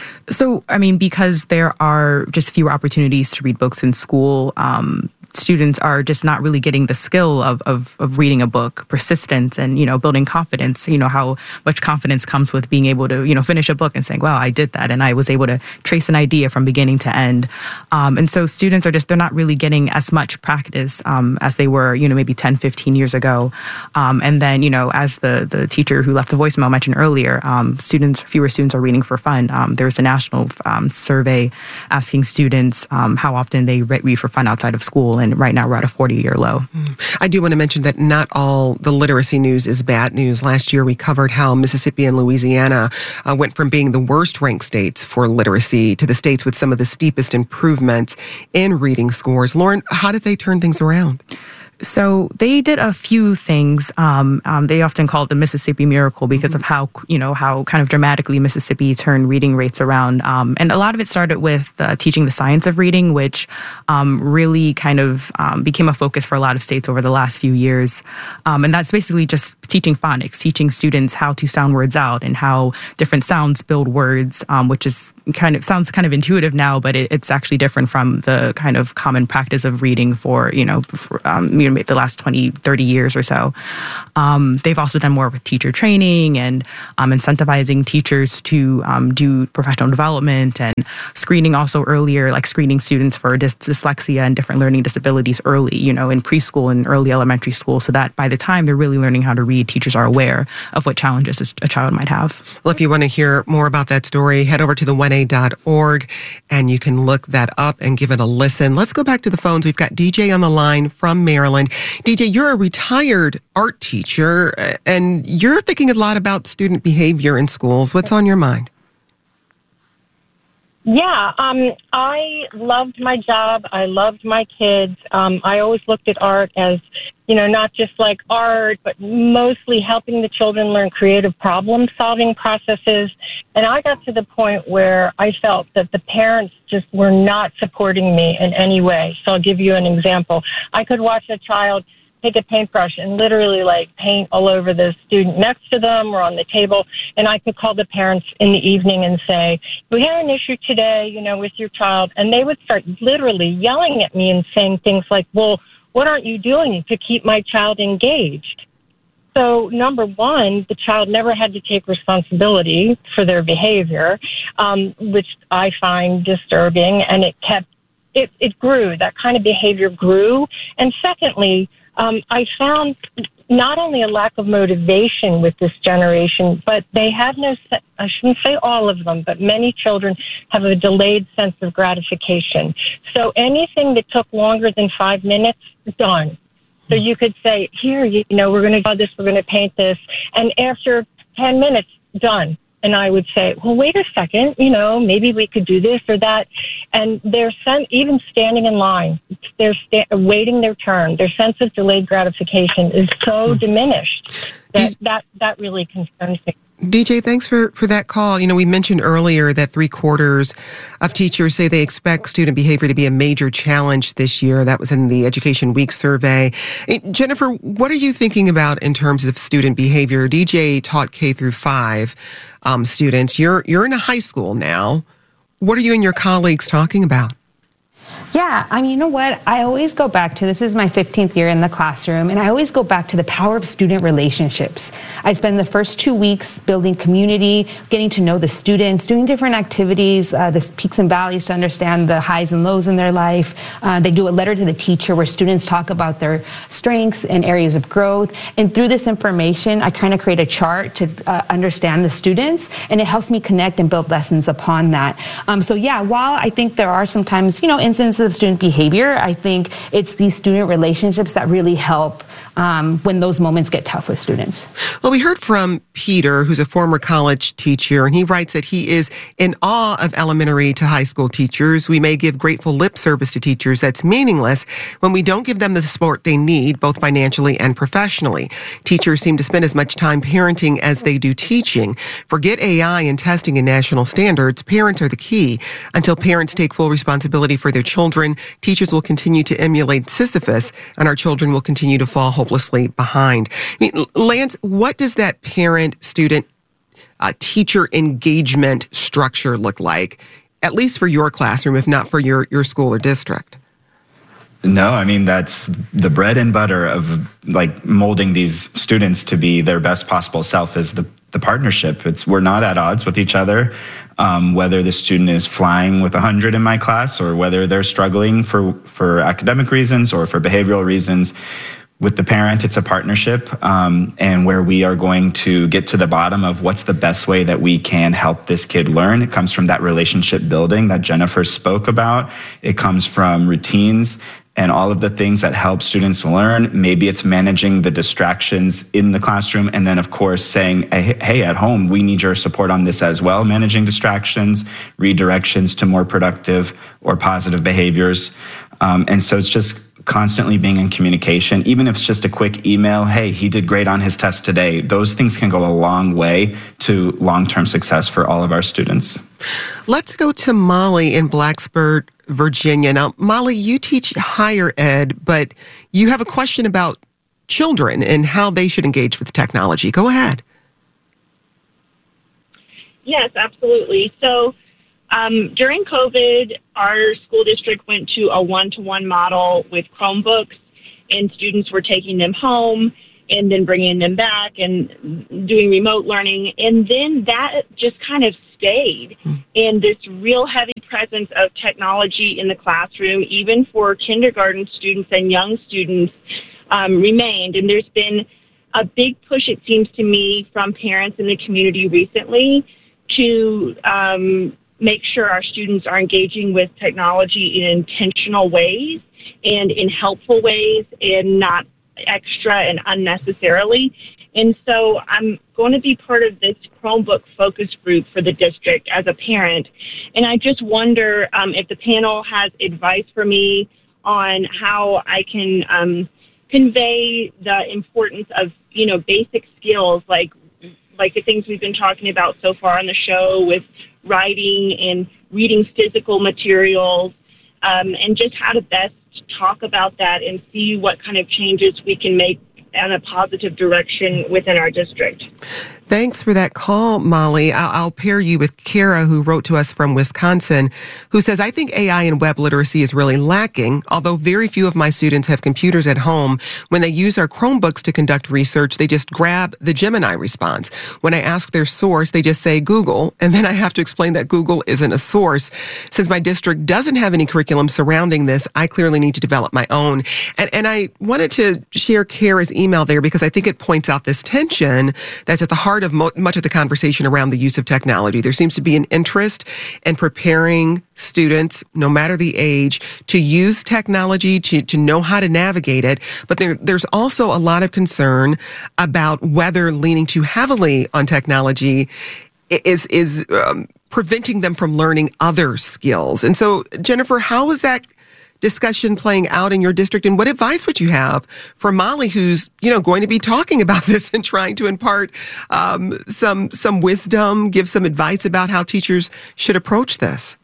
So, I mean, because there are just fewer opportunities to read books in school, um, students are just not really getting the skill of, of, of reading a book, persistence, and, you know, building confidence. You know, how much confidence comes with being able to, you know, finish a book and saying, wow, I did that. And I was able to trace an idea from beginning to end. Um, and so students are just, they're not really getting as much practice um, as they were, you know, maybe ten, fifteen years ago. Um, and then, you know, as the, the teacher who left the voicemail mentioned earlier, um, students, fewer students are reading for fun. Um, there's a national um, survey asking students um, how often they read for fun outside of school. and right now we're at a forty-year low. I do want to mention that not all the literacy news is bad news. Last year, we covered how Mississippi and Louisiana uh, went from being the worst-ranked states for literacy to the states with some of the steepest improvements in reading scores. Lauren, how did they turn things around? So they did a few things. Um, um, they often call it the Mississippi Miracle because mm-hmm. of how, you know, how kind of dramatically Mississippi turned reading rates around. Um, and a lot of it started with uh, teaching the science of reading, which um, really kind of um, became a focus for a lot of states over the last few years. Um, and that's basically just teaching phonics, teaching students how to sound words out and how different sounds build words, um, which is kind of sounds kind of intuitive now, but it, it's actually different from the kind of common practice of reading for, you know, for, um, you know, the last twenty, thirty years or so. Um, they've also done more with teacher training and um, incentivizing teachers to um, do professional development and screening also earlier, like screening students for dys- dyslexia and different learning disabilities early, you know, in preschool and early elementary school, so that by the time they're really learning how to read, teachers are aware of what challenges a child might have. Well, if you want to hear more about that story, head over to the one a dot org and you can look that up and give it a listen. Let's go back to the phones. We've got D J on the line from Maryland. D J, you're a retired art teacher and you're thinking a lot about student behavior in schools. What's on your mind? Yeah, um, I loved my job. I loved my kids. Um, I always looked at art as, you know, not just like art, but mostly helping the children learn creative problem-solving processes. And I got to the point where I felt that the parents just were not supporting me in any way. So I'll give you an example. I could watch a child take a paintbrush and literally like paint all over the student next to them or on the table. And I could call the parents in the evening and say, we had an issue today, you know, with your child. And they would start literally yelling at me and saying things like, well, what aren't you doing to keep my child engaged? So number one, the child never had to take responsibility for their behavior, um, which I find disturbing. And it kept, it, it grew. That kind of behavior grew. And secondly, Um, I found not only a lack of motivation with this generation, but they have no, I shouldn't say all of them, but many children have a delayed sense of gratification. So anything that took longer than five minutes, done. So you could say, here, you know, we're going to do this, we're going to paint this. And after ten minutes, done. And I would say, well, wait a second, you know, maybe we could do this or that. And their sense, even standing in line, they're sta- waiting their turn. Their sense of delayed gratification is so diminished that that, that really concerns me. D J, thanks for, for that call. You know, we mentioned earlier that three quarters of teachers say they expect student behavior to be a major challenge this year. That was in the Education Week survey. Hey, Jennifer, what are you thinking about in terms of student behavior? D J taught K through five um, students. You're you're in a high school now. What are you and your colleagues talking about? Yeah, I mean, you know what? I always go back to, this is my fifteenth year in the classroom, and I always go back to the power of student relationships. I spend the first two weeks building community, getting to know the students, doing different activities, uh, the peaks and valleys to understand the highs and lows in their life. Uh, they do a letter to the teacher where students talk about their strengths and areas of growth. And through this information, I kind of create a chart to uh, understand the students, and it helps me connect and build lessons upon that. Um, so yeah, while I think there are sometimes, you know, instances of student behavior, I think it's these student relationships that really help um, when those moments get tough with students. Well, we heard from Peter, who's a former college teacher, and he writes that he is in awe of elementary to high school teachers. We may give grateful lip service to teachers that's meaningless when we don't give them the support they need, both financially and professionally. Teachers seem to spend as much time parenting as they do teaching. Forget A I and testing and national standards. Parents are the key. Until parents take full responsibility for their children, teachers will continue to emulate Sisyphus, and our children will continue to fall hopelessly behind. I mean, Lance, what does that parent-student uh, teacher engagement structure look like, at least for your classroom, if not for your, your school or district? No, I mean, that's the bread and butter of like molding these students to be their best possible self is the, the partnership. It's we're not at odds with each other, um, whether the student is flying with one hundred in my class or whether they're struggling for, for academic reasons or for behavioral reasons. With the parent, it's a partnership, um, and where we are going to get to the bottom of what's the best way that we can help this kid learn. It comes from that relationship building that Jennifer spoke about. It comes from routines and all of the things that help students learn. Maybe it's managing the distractions in the classroom, and then of course saying, hey, at home, we need your support on this as well, managing distractions, redirections to more productive or positive behaviors. Um, and so it's just constantly being in communication, even if it's just a quick email, hey, he did great on his test today. Those things can go a long way to long-term success for all of our students. Let's go to Molly in Blacksburg, Virginia. Now, Molly, you teach higher ed, but you have a question about children and how they should engage with technology. Go ahead. Yes, absolutely. So um, during COVID, our school district went to a one-to-one model with Chromebooks, and students were taking them home and then bringing them back and doing remote learning. And then that just kind of stayed. And this real heavy presence of technology in the classroom, even for kindergarten students and young students, um, remained. And there's been a big push, it seems to me, from parents in the community recently to um, make sure our students are engaging with technology in intentional ways and in helpful ways and not extra and unnecessarily. And so I'm going to be part of this Chromebook focus group for the district as a parent. And I just wonder um, if the panel has advice for me on how I can um, convey the importance of, you know, basic skills like like the things we've been talking about so far on the show with writing and reading physical materials, um, and just how to best talk about that and see what kind of changes we can make in a positive direction within our district. Thanks for that call, Molly. I'll, I'll pair you with Kara, who wrote to us from Wisconsin, who says, I think A I and web literacy is really lacking. Although very few of my students have computers at home, when they use our Chromebooks to conduct research, they just grab the Gemini response. When I ask their source, they just say Google, and then I have to explain that Google isn't a source. Since my district doesn't have any curriculum surrounding this, I clearly need to develop my own. And, and I wanted to share Kara's email there because I think it points out this tension that's at the heart of mo- much of the conversation around the use of technology. There seems to be an interest in preparing students, no matter the age, to use technology, to, to know how to navigate it. But there, there's also a lot of concern about whether leaning too heavily on technology is, is um, preventing them from learning other skills. And so, Jennifer, how is that discussion playing out in your district, and what advice would you have for Molly, who's, you know, going to be talking about this and trying to impart um, some some wisdom, give some advice about how teachers should approach this?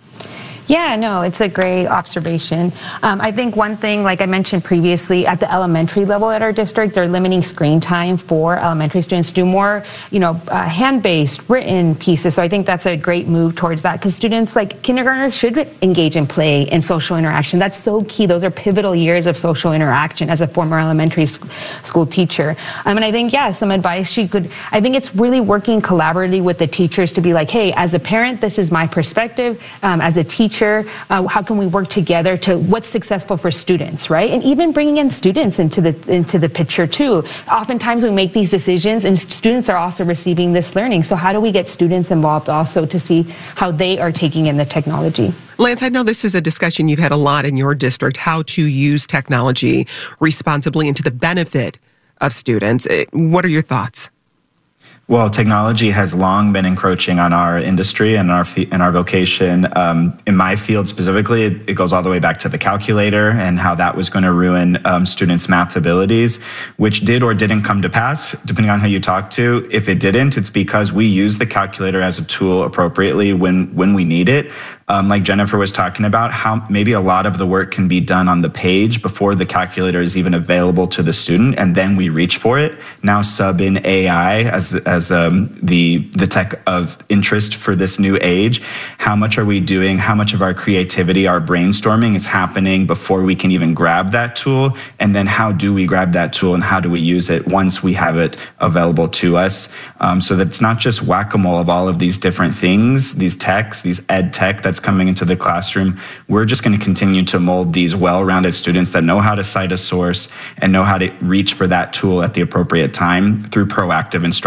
Yeah, no, it's a great observation. Um, I think one thing, like I mentioned previously, at the elementary level at our district, they're limiting screen time for elementary students to do more, you know, uh, hand-based, written pieces. So I think that's a great move towards that, because students like kindergartners should engage in play and social interaction. That's so key. Those are pivotal years of social interaction as a former elementary sc- school teacher. Um, and I think, yeah, some advice she could, I think it's really working collaboratively with the teachers to be like, hey, as a parent, this is my perspective. Um, as a teacher, Uh, how can we work together to what's successful for students, right? And even bringing in students into the into the picture too. Oftentimes we make these decisions and students are also receiving this learning. So how do we get students involved also to see how they are taking in the technology? Lance, I know this is a discussion you've had a lot in your district, how to use technology responsibly and to the benefit of students. What are your thoughts? Well, technology has long been encroaching on our industry and our and our vocation. Um, in my field specifically, it, it goes all the way back to the calculator and how that was going to ruin um, students' math abilities, which did or didn't come to pass, depending on who you talk to. If it didn't, it's because we use the calculator as a tool appropriately when when we need it. Um, like Jennifer was talking about, how maybe a lot of the work can be done on the page before the calculator is even available to the student, and then we reach for it. Now sub in A I as the, as um, the the tech of interest for this new age. How much are we doing? How much of our creativity, our brainstorming is happening before we can even grab that tool? And then how do we grab that tool and how do we use it once we have it available to us? Um, so that it's not just whack-a-mole of all of these different things, these techs, these ed tech that's coming into the classroom. We're just going to continue to mold these well-rounded students that know how to cite a source and know how to reach for that tool at the appropriate time through proactive instruction.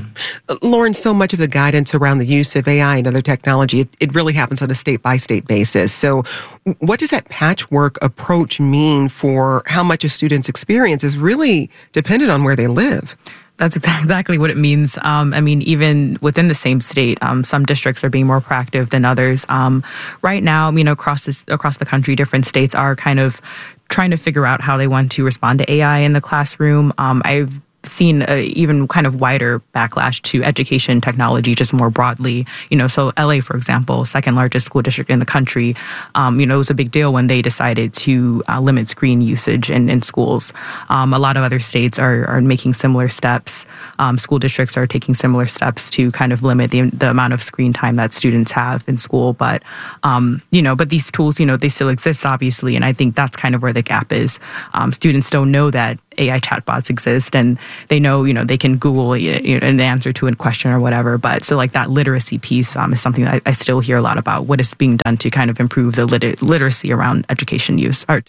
Mm-hmm. Lauren, so much of the guidance around the use of A I and other technology, it, it really happens on a state-by-state basis. So what does that patchwork approach mean for how much a student's experience is really dependent on where they live? That's exactly what it means. Um, I mean, even within the same state, um, some districts are being more proactive than others. Um, right now, you know, across this, across the country, different states are kind of trying to figure out how they want to respond to A I in the classroom. Um, I've seen a even kind of wider backlash to education technology just more broadly. You know, so L A, for example, second largest school district in the country, um, you know, it was a big deal when they decided to uh, limit screen usage in, in schools. Um, a lot of other states are, are making similar steps. Um, school districts are taking similar steps to kind of limit the, the amount of screen time that students have in school. But, um, you know, but these tools, you know, they still exist, obviously. And I think that's kind of where the gap is. Um, students don't know that A I chatbots exist, and they know, you know, they can Google you know, an answer to a question or whatever. But so like that literacy piece um, is something that I, I still hear a lot about. What is being done to kind of improve the lit- literacy around education use? Or,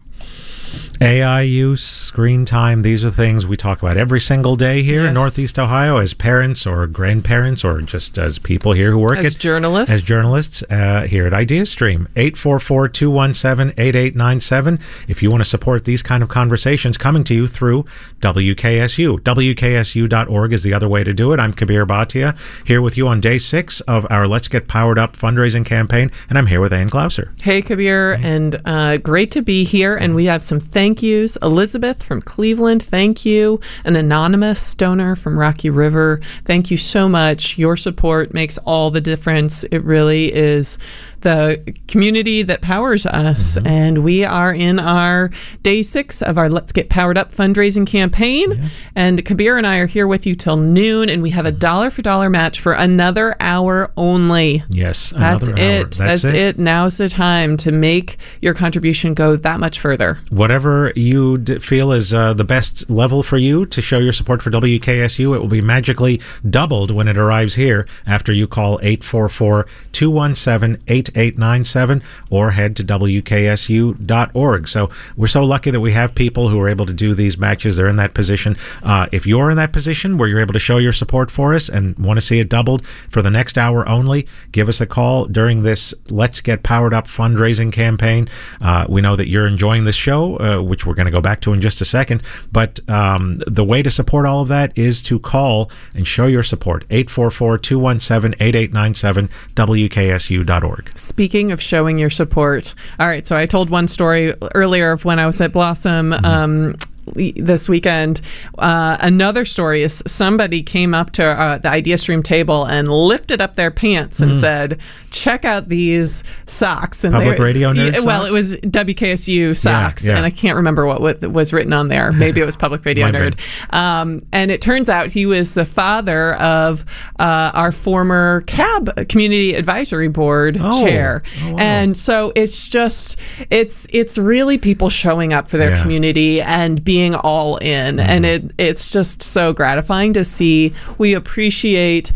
A I use, screen time, these are things we talk about every single day here yes. in Northeast Ohio as parents or grandparents or just as people here who work as at, journalists. as journalists uh, here at IdeaStream. eight four four, two one seven, eight eight nine seven if you want to support these kind of conversations coming to you through W K S U. W K S U dot org is the other way to do it. I'm Kabir Bhatia here with you on day six of our Let's Get Powered Up fundraising campaign, and I'm here with Ann Klauser. Hey, Kabir, hey. and uh, great to be here, and we have some thank yous. Elizabeth from Cleveland, thank you. An anonymous donor from Rocky River, thank you so much. Your support makes all the difference. It really is the community that powers us. Mm-hmm. And we are in our day six of our Let's Get Powered Up fundraising campaign. Yeah. And Kabir and I are here with you till noon, and we have a dollar for dollar match for another hour only. Yes, that's another it. hour. That's, That's it. it. Now's the time to make your contribution go that much further. Whatever you d- feel is uh, the best level for you to show your support for W K S U, it will be magically doubled when it arrives here after you call eight four four, two one seven, eight eight nine seven or head to W K S U dot org. So we're so lucky that we have people who are able to do these matches. They're in that position. Uh, if you're in that position where you're able to show your support for us and want to see it doubled for the next hour only, give us a call during this Let's Get Powered Up fundraising campaign. Uh, we know that you're enjoying this show, uh, which we're going to go back to in just a second. But um, the way to support all of that is to call and show your support. eight four four, two one seven, eight eight nine seven, W K S U dot org. Speaking of showing your support. All right, so I told one story earlier of when I was at Blossom. Mm-hmm. Um, this weekend. Uh, another story is somebody came up to uh, the IdeaStream table and lifted up their pants and mm. said, check out these socks. And Public Radio Nerd yeah, Well, socks? it was W K S U socks, yeah, yeah. and I can't remember what, what was written on there. Maybe it was Public Radio Nerd. Um, and it turns out he was the father of uh, our former C A B, Community Advisory Board oh. chair. Oh, wow. And so it's just, it's it's really people showing up for their yeah. community and being being all in. Mm-hmm. And it it's just so gratifying to see. We appreciate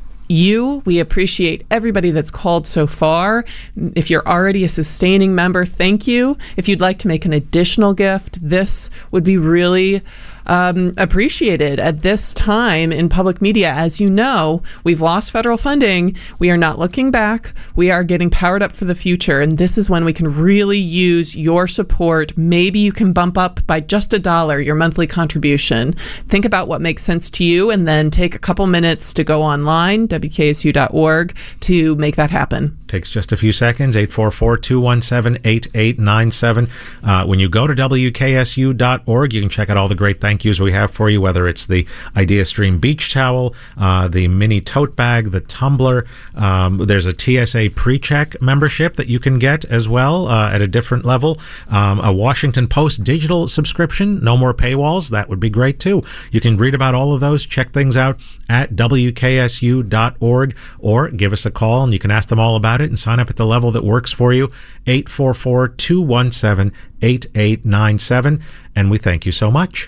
you. We appreciate everybody that's called so far. If you're already a sustaining member, thank you. If you'd like to make an additional gift, this would be really Um, appreciated at this time in public media. As you know, we've lost federal funding. We are not looking back. We are getting powered up for the future. And this is when we can really use your support. Maybe you can bump up by just a dollar your monthly contribution. Think about what makes sense to you and then take a couple minutes to go online, W K S U dot org, to make that happen. Takes just a few seconds, eight four four, two one seven, eight eight nine seven. Uh, when you go to W K S U dot org, you can check out all the great thank yous we have for you, whether it's the IdeaStream beach towel, uh, the mini tote bag, the tumbler. Um, there's a T S A pre-check membership that you can get as well uh, at a different level. Um, a Washington Post digital subscription, no more paywalls. That would be great too. You can read about all of those, check things out at W K S U dot org, or give us a call and you can ask them all about it and sign up at the level that works for you. eight four four, two one seven, eight eight nine seven. And we thank you so much.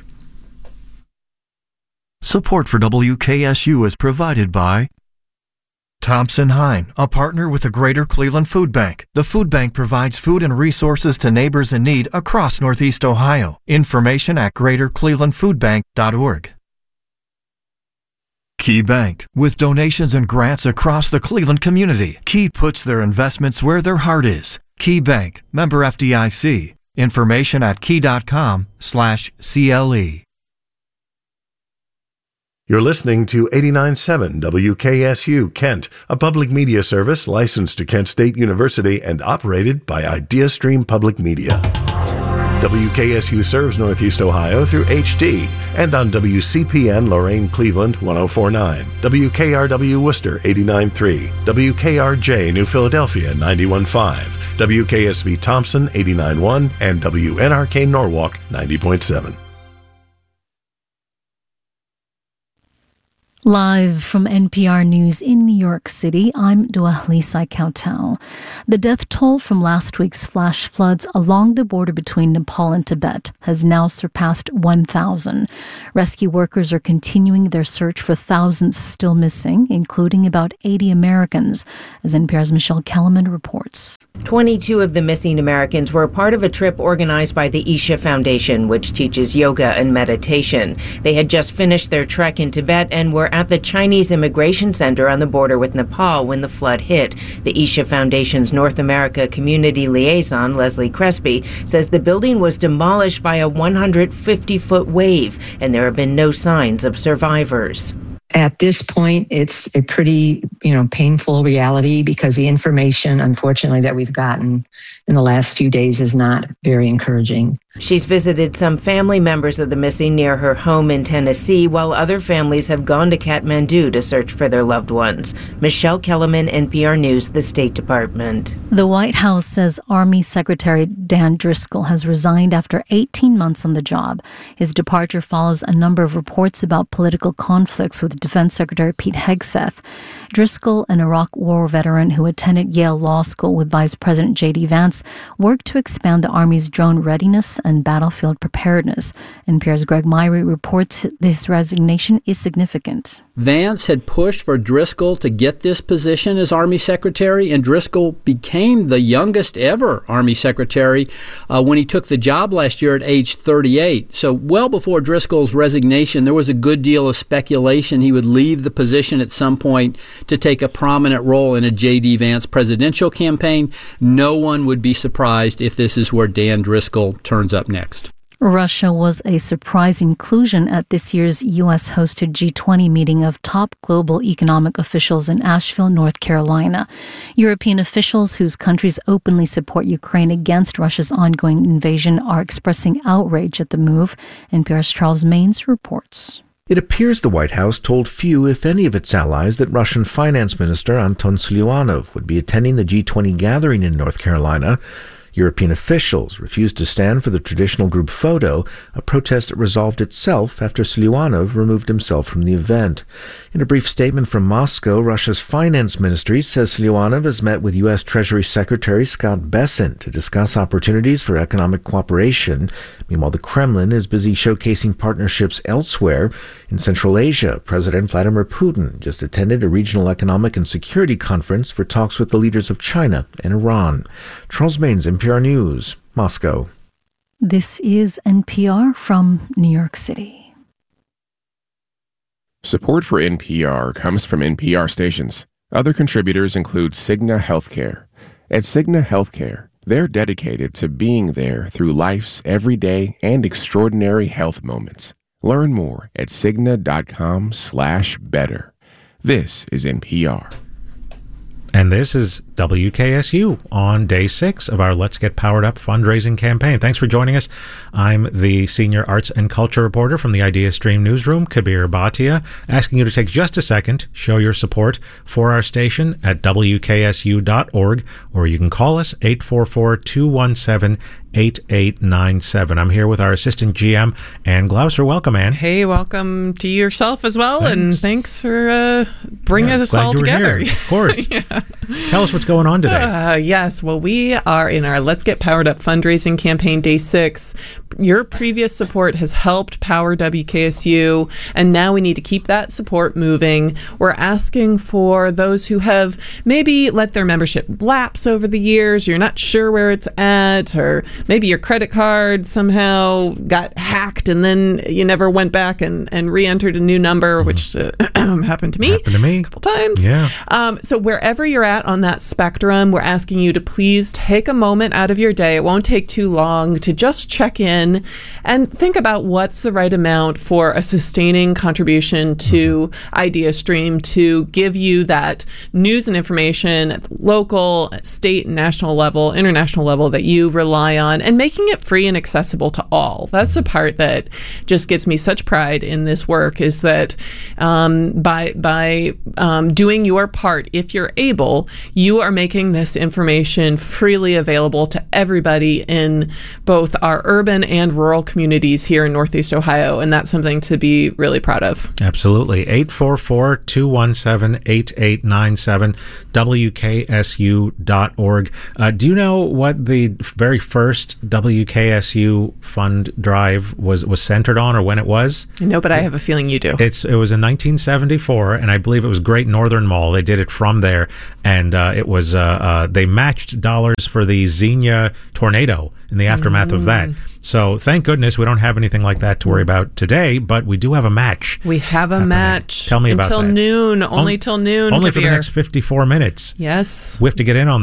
Support for W K S U is provided by Thompson Hine, a partner with the Greater Cleveland Food Bank. The food bank provides food and resources to neighbors in need across Northeast Ohio. Information at greater cleveland food bank dot org. Key Bank. With donations and grants across the Cleveland community, Key puts their investments where their heart is. Key Bank, member F D I C. Information at key.com slash CLE. You're listening to eighty-nine point seven W K S U Kent, a public media service licensed to Kent State University and operated by IdeaStream Public Media. W K S U serves Northeast Ohio through H D and on W C P N Lorain Cleveland one oh four point nine, W K R W Worcester eighty-nine point three, W K R J New Philadelphia ninety-one point five, W K S V Thompson eighty-nine point one, and W N R K Norwalk ninety point seven. Live from N P R News in New York City, I'm Dua Lisai Kautal. The death toll from last week's flash floods along the border between Nepal and Tibet has now surpassed one thousand. Rescue workers are continuing their search for thousands still missing, including about eighty Americans, as N P R's Michelle Kellerman reports. twenty-two of the missing Americans were part of a trip organized by the Isha Foundation, which teaches yoga and meditation. They had just finished their trek in Tibet and were at the Chinese Immigration Center on the border with Nepal when the flood hit. The Isha Foundation's North America Community Liaison, Leslie Crespi, says the building was demolished by a one hundred fifty foot wave, and there have been no signs of survivors. At this point, it's a pretty, you know, painful reality because the information, unfortunately, that we've gotten in the last few days is not very encouraging. She's visited some family members of the missing near her home in Tennessee, while other families have gone to Kathmandu to search for their loved ones. Michelle Kellerman, N P R News, the State Department. The White House says Army Secretary Dan Driscoll has resigned after eighteen months on the job. His departure follows a number of reports about political conflicts with Defense Secretary Pete Hegseth. Driscoll, an Iraq War veteran who attended Yale Law School with Vice President J D Vance, worked to expand the Army's drone readiness and battlefield preparedness. N P R's Greg Myrie reports this resignation is significant. Vance had pushed for Driscoll to get this position as Army Secretary, and Driscoll became the youngest ever Army Secretary uh, when he took the job last year at age thirty-eight. So well before Driscoll's resignation, there was a good deal of speculation he would leave the position at some point to take a prominent role in a J D Vance presidential campaign. No one would be surprised if this is where Dan Driscoll turns up next. Russia was a surprise inclusion at this year's U S-hosted G twenty meeting of top global economic officials in Asheville, North Carolina. European officials whose countries openly support Ukraine against Russia's ongoing invasion are expressing outrage at the move. N P R's Charles Maines reports. It appears the White House told few, if any, of its allies that Russian Finance Minister Anton Siluanov would be attending the G twenty gathering in North Carolina. European officials refused to stand for the traditional group photo, a protest that resolved itself after Siluanov removed himself from the event. In a brief statement from Moscow, Russia's finance ministry says Siluanov has met with U S Treasury Secretary Scott Bessent to discuss opportunities for economic cooperation. Meanwhile, the Kremlin is busy showcasing partnerships elsewhere. In Central Asia, President Vladimir Putin just attended a regional economic and security conference for talks with the leaders of China and Iran. Charles Maines, N P R News, Moscow. This is N P R from New York City. Support for N P R comes from N P R stations. Other contributors include Cigna Healthcare. At Cigna Healthcare, they're dedicated to being there through life's everyday and extraordinary health moments. Learn more at Cigna.com slash better. This is N P R. And this is W K S U on day six of our Let's Get Powered Up fundraising campaign. Thanks for joining us. I'm the senior arts and culture reporter from the IdeaStream newsroom, Kabir Bhatia, asking you to take just a second, show your support for our station at W K S U dot org, or you can call us eight four four, two one seven, eight eight nine seven. I'm here with our assistant G M, Ann Glauser. Welcome, Ann. Hey, welcome to yourself as well, thanks. And thanks for uh, bringing yeah, us all together. Here, of course. Yeah. Tell us what's going on today. Uh, yes, well, we are in our Let's Get Powered Up fundraising campaign, day six. Your previous support has helped power W K S U, and now we need to keep that support moving. We're asking for those who have maybe let their membership lapse over the years, you're not sure where it's at, or maybe your credit card somehow got hacked and then you never went back and, and re-entered a new number, mm-hmm. which uh, happened to me. Happened to me. A couple times. Yeah. Um, so wherever you're at on that spectrum, we're asking you to please take a moment out of your day. It won't take too long to just check in and think about what's the right amount for a sustaining contribution to mm-hmm. IdeaStream to give you that news and information at the local, state, and national level, international level that you rely on, and making it free and accessible to all. That's the part that just gives me such pride in this work, is that um, by by um, doing your part, if you're able, you are making this information freely available to everybody in both our urban and rural communities here in Northeast Ohio, and that's something to be really proud of. Absolutely. eight four four, two one seven, eight eight nine seven, W K S U dot org. Uh, do you know what the very first W K S U fund drive was, was centered on, or when it was? No, but I have a feeling you do. It's It was in nineteen seventy-four, and I believe it was Great Northern Mall. They did it from there, and uh, it was uh, uh, they matched dollars for the Xenia tornado in the aftermath mm. of that. So thank goodness we don't have anything like that to worry about today, but we do have a match. We have a happening. match. Tell me about Until that. noon, only On, till noon. Only for Kabir. the next fifty-four minutes. Yes. We have to get in on